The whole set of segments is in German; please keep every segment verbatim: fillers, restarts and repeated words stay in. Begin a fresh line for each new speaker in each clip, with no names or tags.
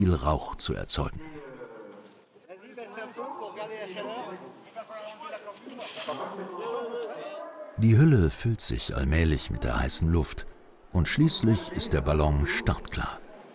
viel Rauch zu erzeugen. Die Hülle füllt sich allmählich mit der heißen Luft und schließlich ist der Ballon startklar.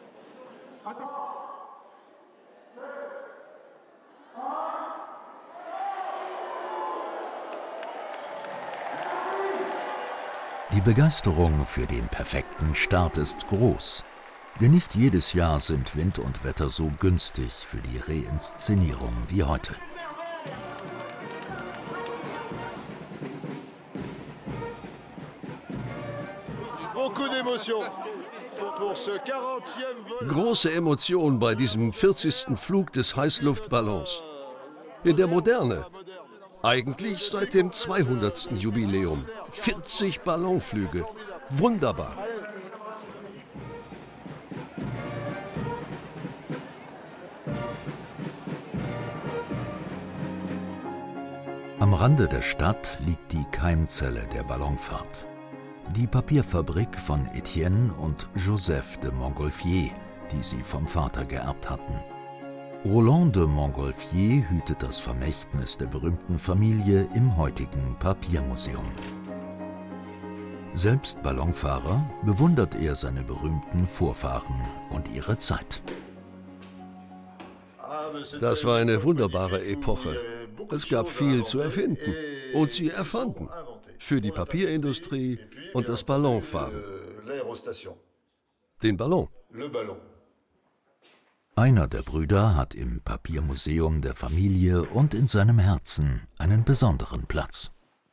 Die Begeisterung für den perfekten Start ist groß, denn nicht jedes Jahr sind Wind und Wetter so günstig für die Reinszenierung wie heute.
Große Emotion bei diesem vierzigsten Flug des Heißluftballons. In der Moderne. Eigentlich seit dem zweihundertsten Jubiläum. vierzig Ballonflüge. Wunderbar.
Am Rande der Stadt liegt die Keimzelle der Ballonfahrt. Die Papierfabrik von Etienne und Joseph de Montgolfier, die sie vom Vater geerbt hatten. Roland de Montgolfier hütet das Vermächtnis der berühmten Familie im heutigen Papiermuseum. Selbst Ballonfahrer bewundert er seine berühmten Vorfahren und ihre Zeit.
Das war eine wunderbare Epoche. Es gab viel zu erfinden und sie erfanden. Für die Papierindustrie und das Ballonfahren. Den Ballon.
Einer der Brüder hat im Papiermuseum der Familie und in seinem Herzen einen besonderen Platz.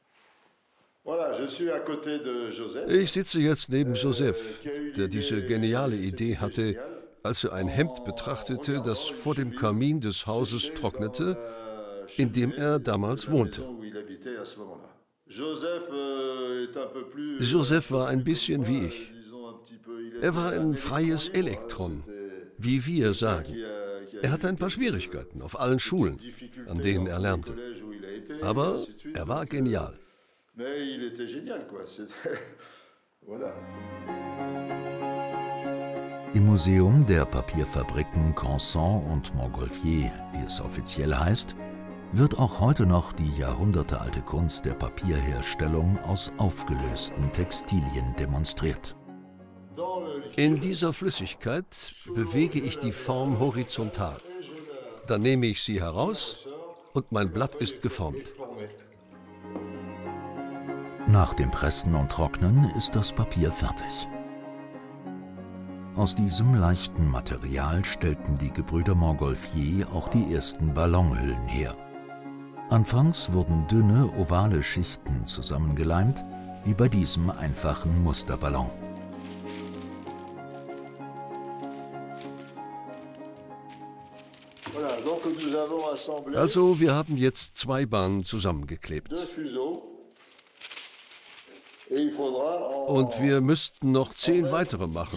Ich sitze jetzt neben Joseph, der diese geniale Idee hatte, als er ein Hemd betrachtete, das vor dem Kamin des Hauses trocknete, in dem er damals wohnte. Joseph war ein bisschen wie ich. Er war ein freies Elektron, wie wir sagen. Er hatte ein paar Schwierigkeiten auf allen Schulen, an denen er lernte. Aber er war genial.
Im Museum der Papierfabriken Canson und Montgolfier, wie es offiziell heißt, wird auch heute noch die jahrhundertealte Kunst der Papierherstellung aus aufgelösten Textilien demonstriert.
In dieser Flüssigkeit bewege ich die Form horizontal. Dann nehme ich sie heraus und mein Blatt ist geformt.
Nach dem Pressen und Trocknen ist das Papier fertig. Aus diesem leichten Material stellten die Gebrüder Montgolfier auch die ersten Ballonhüllen her. Anfangs wurden dünne, ovale Schichten zusammengeleimt, wie bei diesem einfachen Musterballon.
Also, wir haben jetzt zwei Bahnen zusammengeklebt. Und wir müssten noch zehn weitere machen.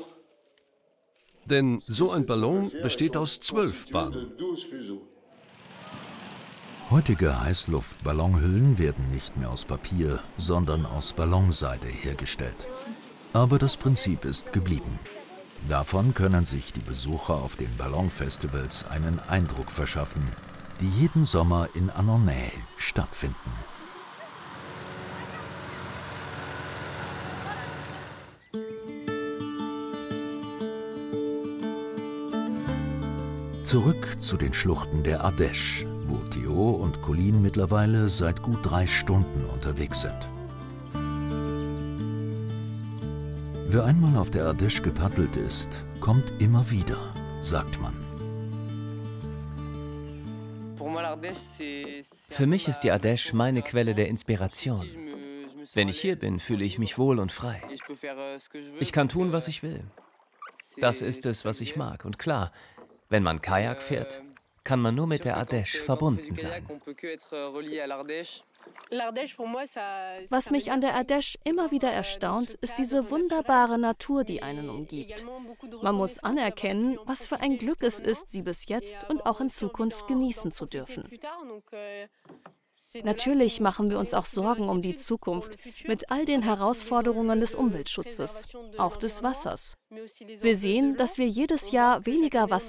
Denn so ein Ballon besteht aus zwölf Bahnen.
Heutige Heißluftballonhüllen werden nicht mehr aus Papier, sondern aus Ballonseide hergestellt. Aber das Prinzip ist geblieben. Davon können sich die Besucher auf den Ballonfestivals einen Eindruck verschaffen, die jeden Sommer in Annonay stattfinden. Zurück zu den Schluchten der Ardèche, wo Theo und Colline mittlerweile seit gut drei Stunden unterwegs sind. Wer einmal auf der Ardèche gepaddelt ist, kommt immer wieder, sagt man.
Für mich ist die Ardèche meine Quelle der Inspiration. Wenn ich hier bin, fühle ich mich wohl und frei. Ich kann tun, was ich will. Das ist es, was ich mag. Und klar, wenn man Kajak fährt, kann man nur mit der Ardèche verbunden sein.
Was mich an der Ardèche immer wieder erstaunt, ist diese wunderbare Natur, die einen umgibt. Man muss anerkennen, was für ein Glück es ist, sie bis jetzt und auch in Zukunft genießen zu dürfen. Natürlich machen wir uns auch Sorgen um die Zukunft mit all den Herausforderungen des Umweltschutzes, auch des Wassers. Wir sehen, dass wir jedes Jahr weniger Wasser